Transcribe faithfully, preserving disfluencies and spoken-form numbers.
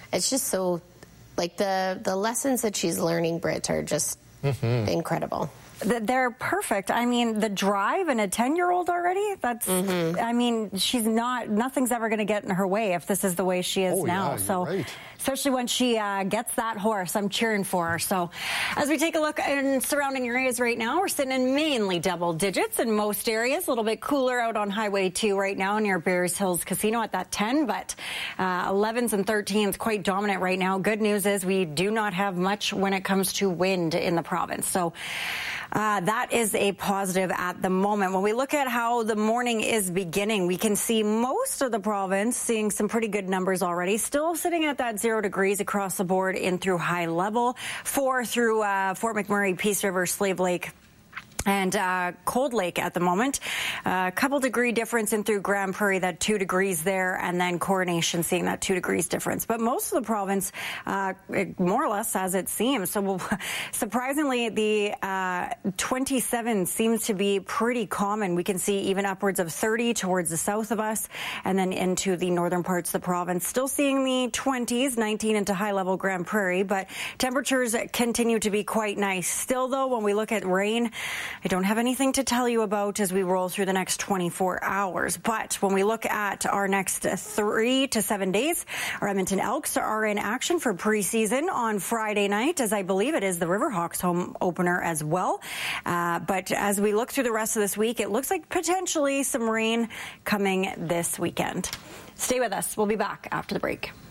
it's just so, like, the, the lessons that she's learning, Britt, are just mm-hmm. incredible. They're perfect. I mean, the drive in a ten-year-old already, that's, mm-hmm. I mean, she's not, nothing's ever going to get in her way if this is the way she is oh, now. Yeah, so, right. especially when she uh, gets that horse, I'm cheering for her. So, as we take a look in surrounding areas right now, we're sitting in mainly double digits in most areas. A little bit cooler out on Highway two right now near Bears Hills Casino at that ten, but uh, elevens and thirteens quite dominant right now. Good news is we do not have much when it comes to wind in the province. So, Uh, that is a positive at the moment. When we look at how the morning is beginning, we can see most of the province seeing some pretty good numbers already. Still sitting at that zero degrees across the board in through High Level, four through uh, Fort McMurray, Peace River, Slave Lake, and uh, Cold Lake at the moment. A uh, couple degree difference in through Grand Prairie, that two degrees there, and then Coronation seeing that two degrees difference. But most of the province, uh, it, more or less as it seems. So we'll, surprisingly, the uh, twenty-seven seems to be pretty common. We can see even upwards of thirty towards the south of us, and then into the northern parts of the province. Still seeing the twenties, nineteen into High Level Grand Prairie, but temperatures continue to be quite nice. Still, though, when we look at rain, I don't have anything to tell you about as we roll through the next twenty-four hours. But when we look at our next three to seven days, our Edmonton Elks are in action for preseason on Friday night, as I believe it is the Riverhawks home opener as well. Uh, but as we look through the rest of this week, it looks like potentially some rain coming this weekend. Stay with us. We'll be back after the break.